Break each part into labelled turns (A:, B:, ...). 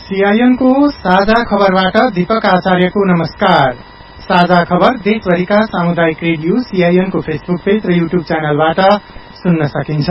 A: CIN को साझा खबरबाट दीपक आचार्यको नमस्कार। साझा खबर देशभरिका सामुदायिक रेडियो सीआईएन को फेसबुक पेज र युट्युब च्यानलबाट सुन्न सकिन्छ।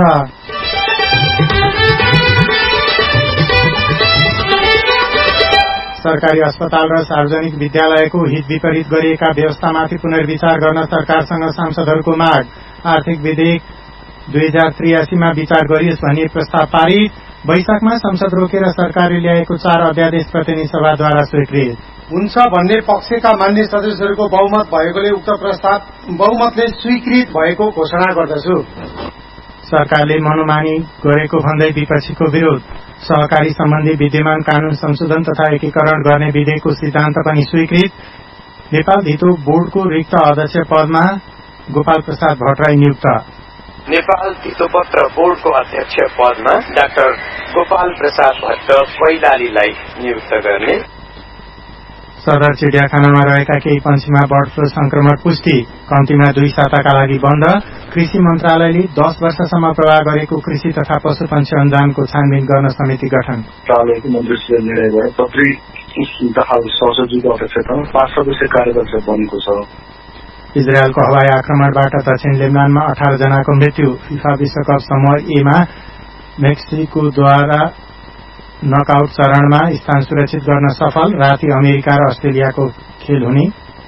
A: सरकारी अस्पताल र सार्वजनिक विद्यालयको हित विपरीत गरिएका व्यवस्थामाथि पुनर्विचार गर्न सरकारसँग सांसदहरूको माग। आर्थिक विधेयक 2083 मा विचार गरियोस् भनी प्रस्ताव पारित। वैशाखमा संसद रोकेर सरकारले ल्याएको 4 अध्यादेश प्रतिनिधि सभाद्वारा स्वीकृत
B: हुन्छ भन्ने पक्षका मान्य सदस्यहरूको बहुमत भएकोले उक्त प्रस्ताव बहुमतले स्वीकृत भएको घोषणा गर्दछु।
A: सरकारले मनोमानी गरेको भन्दै विपक्षीको विरोध। सहकारी सम्बन्धी विद्यमान कानून संशोधन तथा एकीकरण गर्ने विधेयकको सिद्धान्त पनि स्वीकृत। नेपाल धितो बोर्डको रिक्त अध्यक्ष पदमा गोपाल प्रसाद भट्टराई नियुक्त।
C: नेपाल धितोपत्र बोर्डको अध्यक्ष पदमा डाक्टर गोपाल प्रसाद भट्ट कैलालीलाई नियुक्त गर्ने।
A: सदर चिडियाखानामा रहेका केही पन्छीमा बर्ड फ्लू संक्रमण पुष्टि। कम्तीमा 2 साताका लागि बन्द। कृषि मन्त्रालयले 10 वर्षसम्म प्रवाह गरेको कृषि तथा पशुपन्छी अनुदानको छानबिन गर्न समिति गठन।
D: मन्त्रालयको मन्त्रीश्री निर्णयबाट पत्री संसदीय अध्यक्षतामा 5 सदस्यीय कार्यदल बनेको छ।
A: इजरायलको हवाई आक्रमणबाट दक्षिण लेबनानमा 18 जनाको मृत्यु। फिफा विश्वकप समूह ए मा मेक्सिकोद्वारा नकआउट चरणमा स्थान सुरक्षित गर्न सफल। राति अमेरिका र अस्ट्रेलियाको खेल हुने।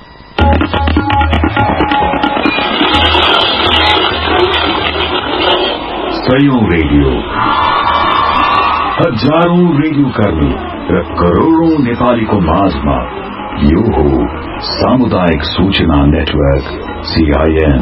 E: सयौं रेडियो, हजारौं रेडियो कर्मी र करोड़ौं नेपालीको माझमा यो हो सामुदायिक सूचना नेटवर्क सीआईएन।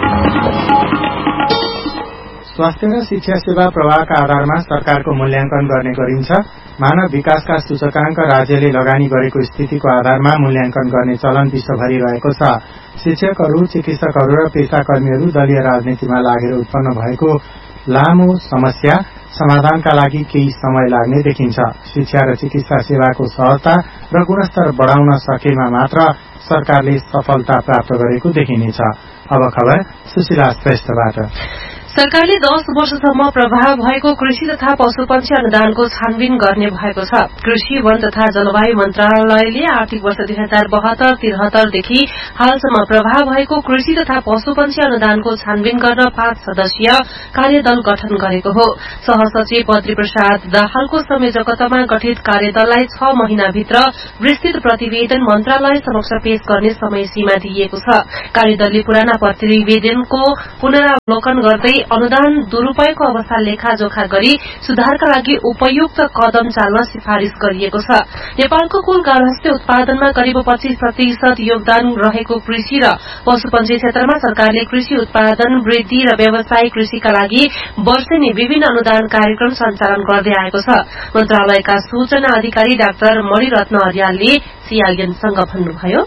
A: स्वास्थ्य र शिक्षा सेवा प्रवाहका आधारमा सरकारको मूल्याङ्कन गर्ने गरिन्छ। मानव विकासका सूचकांक राज्यले लगानी गरेको स्थितिको आधारमा मूल्याङ्कन गर्ने चलन विश्वभरि रहेको छ। शिक्षकहरू, चिकित्सकहरू र पेशाकर्मीहरू दलीय राजनीतिमा लागेर उत्पन्न भएको लामो समस्या समाधानका लागि केही समय लाग्ने देखिन्छ। शिक्षा र चिकित्सा सेवाको सहजता र गुणस्तर बढ़ाउन सकेमा मात्र सरकारले सफलता प्राप्त गरेको देखिनेछ। अब खबर सुशीला श्रेष्ठबाट।
F: सरकारले 10 वर्षसम्म प्रभाव भएको कृषि तथा पशुपन्छी अनुदानको छानबिन गर्ने भएको छ। कृषि, वन तथा जलवायु मन्त्रालयले आर्थिक वर्ष 2072-73 देखि हालसम्म प्रभाव भएको कृषि तथा पशुपन्छी अनुदानको छानबिन गर्न 5 सदस्यीय कार्यदल गठन गरेको हो। सहसचिव बद्री प्रसाद दाहालको संयोजकतामा गठित कार्यदललाई 6 महिनाभित्र विस्तृत प्रतिवेदन मन्त्रालय समक्ष पेश गर्ने समय सीमा दिइएको छ। कार्यदलले पुराना प्रतिवेदनको पुनरावलोकन गर्दै अनुदान दुरूपयोगको अवस्था लेखाजोखा गरी सुधारका लागि उपयुक्त कदम चाल्न सिफारिश गरिएको छ। नेपालको कुल गार्हस्थ्य उत्पादनमा करिब 25% योगदान रहेको कृषि र पशुपन्छी क्षेत्रमा सरकारले कृषि उत्पादन वृद्धि र व्यावसायिक कृषिका लागि वर्षेनी विभिन्न अनुदान कार्यक्रम सञ्चालन गर्दै आएको छ। मन्त्रालयका सूचना अधिकारी डाक्टर मणिरत्न अर्यालले सीआईएनसँग भन्नुभयो,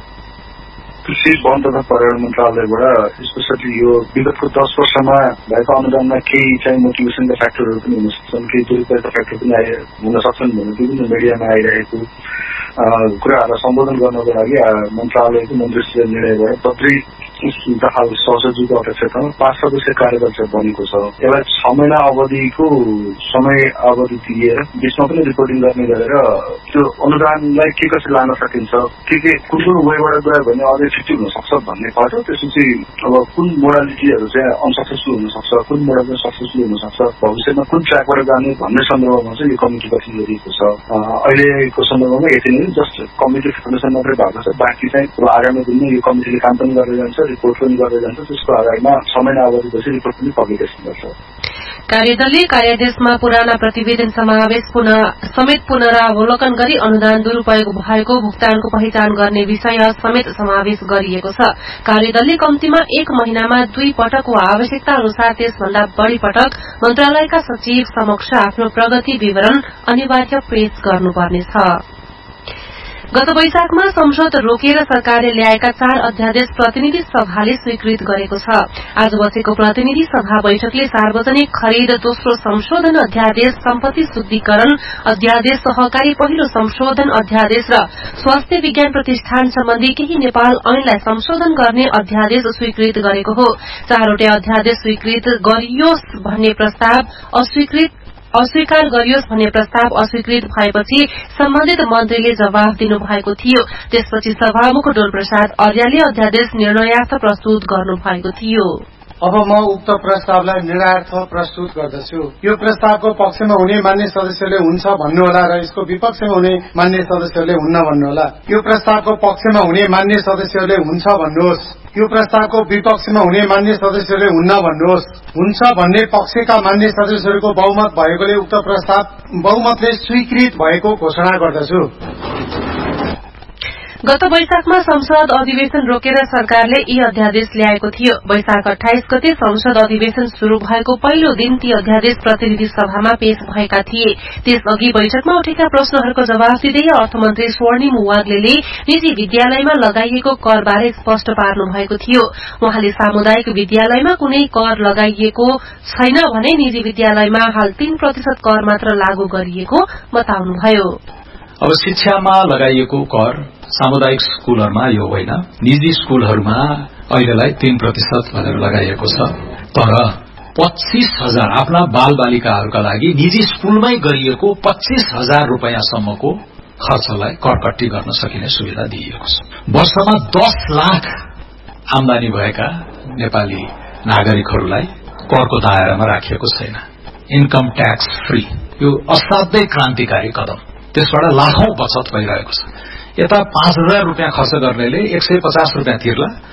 D: कृषि, वन तथा पर्यावरण मन्त्रालयबाट स्पेशली यो विगतको 10 वर्षमा भएको अनुदानमा केही चाहिँ मोटिभेसनका फ्याक्टरहरू पनि हुन सक्छन्, केही दुरुपयोगका फ्याक्टर पनि हुन सक्छन् भन्ने विभिन्न मिडियामा आइरहेको कुराहरूलाई सम्बोधन गर्नको लागि मन्त्रालयको मन्त्रीश्री निर्णयबाट पत्री दाहाल सहसचिवको अध्यक्षतामा 5 सदस्यीय कार्यदल बनेको छ। यसलाई 6 महिना अवधिको समय अवधि दिएर यसमा पनि रिपोर्टिङ गर्ने गरेर त्यो अनुदानलाई के कसरी लान सकिन्छ, के कुन वेबाट गयो भने अझै इफेक्टिभ हुन सक्छ भन्ने पर्छ। त्यसपछि अब कुन मोडालिटीहरू चाहिँ अनसक्सेसफुल हुन सक्छ, कुन मोडल चाहिँ सक्सेसफुल हुन सक्छ, भविष्यमा कुन ट्र्याकबाट जाने भन्ने सन्दर्भमा चाहिँ यो कमिटी गठन गरिएको छ। अहिलेको सन्दर्भमा यति नै जस्ट कमिटी फाउन्डेसन मात्रै भएको छ। बाँकी चाहिँ आगामी दिनमा यो कमिटीले काम पनि गर्दै जान्छ, रिपोर्ट पनि गर्दै जान्छ। त्यसको आधारमा 6 महिना अवधिपछि रिपोर्ट पनि पब्लिकेसन गर्छ।
F: कार्यदलले कार्यादेशमा पुराना प्रतिवेदन समेत पुनरावलोकन गरी अनुदान दुरूपयोग भएको भुक्तानको पहिचान गर्ने विषय समेत समावेश गरिएको छ। कार्यदलले कम्तीमा 1 महिनामा 2 पटक वा आवश्यकता अनुसार त्यसभन्दा बढ़ी पटक मन्त्रालयका सचिव समक्ष आफ्नो प्रगति विवरण अनिवार्य पेश गर्नुपर्नेछ। गत वैशाखमा संसद रोकेर सरकारले ल्याएका 4 अध्यादेश प्रतिनिधि सभाले स्वीकृत गरेको छ। आज बसेको प्रतिनिधि सभा बैठकले सार्वजनिक खरीद दोस्रो संशोधन अध्यादेश, सम्पत्ति शुद्धिकरण अध्यादेश, सहकारी पहिलो संशोधन अध्यादेश र स्वास्थ्य विज्ञान प्रतिष्ठान सम्बन्धी केही नेपाल ऐनलाई संशोधन गर्ने अध्यादेश स्वीकृत गरेको हो। 4वटै अध्यादेश स्वीकृत गरियोस् भन्ने प्रस्ताव अस्वीकृत अस्वीकार गरियोस् भन्ने प्रस्ताव अस्वीकृत भएपछि सम्बन्धित मन्त्रीले जवाफ दिनुभएको थियो। त्यसपछि सभामुख डोलप्रसाद आर्यले अध्यादेश निर्णयार्थ प्रस्तुत गर्नुभएको थियो।
B: अब म उक्त प्रस्तावलाई निर्णयार्थ प्रस्तुत गर्दछु। यो प्रस्तावको पक्षमा हुने मान्य सदस्यले हुन्छ भन्नुहोला र यसको विपक्षमा हुने मान्य सदस्यले हुन्न भन्नुहोला। यो प्रस्तावको पक्षमा हुने मान्य सदस्यले हुन्छ भन्नुहोस्। यो प्रस्तावको विपक्षमा हुने मान्य सदस्यले हुन्न भन्नुहोस्। हुन्छ भन्ने पक्षका मान्य सदस्यहरूको बहुमत भएकोले उक्त प्रस्ताव बहुमतले स्वीकृत भएको घोषणा गर्दछु।
F: गत वैशाखमा संसद अधिवेशन रोकेर सरकारले यी अध्यादेश ल्याएको थियो। वैशाख 28 गते संसद अधिवेशन शुरू भएको पहिलो दिन ती अध्यादेश प्रतिनिधि सभामा पेश भएका थिए। त्यसअघि बैठकमा उठेका प्रश्नहरूको जवाफ दिँदै अर्थमन्त्री स्वर्णिम वाग्लेले निजी विद्यालयमा लगाइएको करबारे स्पष्ट पार्नु भएको थियो। उहाँले सामुदायिक विद्यालयमा कुनै कर लगाइएको छैन भने निजी विद्यालयमा हाल 3% कर मात्र लागू गरिएको बताउनुभयो।
G: अब शिक्षामा लगाइएको कर सामुदायिक स्कूलहरूमा यो होइन, निजी स्कूलहरूमा अहिलेलाई 3% भनेर लगाइएको छ। तर 25,000 आफ्ना बालबालिकाहरूका लागि निजी स्कूलमै गरिएको 25,000 रूपियाँसम्मको खर्चलाई करकट्टी गर्न सकिने सुविधा दिइएको छ। वर्षमा 10 लाख आमदानी भएका नेपाली नागरिकहरूलाई करको दायरामा राखिएको छैन। इन्कम ट्याक्स फ्री, यो असाध्यै क्रान्तिकारी कदम। त्यसबाट लाखौं बचत भइरहेको छ। यता 5,000 रूपियाँ खर्च गर्नेले 150 रूपियाँ तिर्ला,